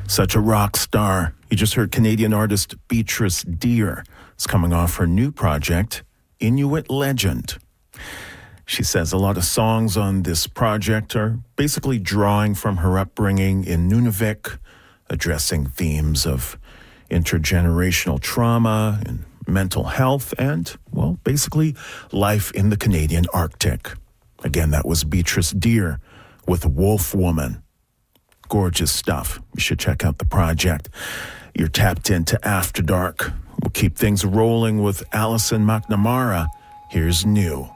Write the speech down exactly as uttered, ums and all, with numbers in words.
Such a rock star. You just heard Canadian artist Beatrice Deer is coming off her new project, Inuit Legend. She says a lot of songs on this project are basically drawing from her upbringing in Nunavik, addressing themes of intergenerational trauma and mental health and, well, basically life in the Canadian Arctic. Again, that was Beatrice Deer with Wolf Woman. Gorgeous stuff. You should check out the project. You're tapped into After Dark. We'll keep things rolling with Alison McNamara. Here's New.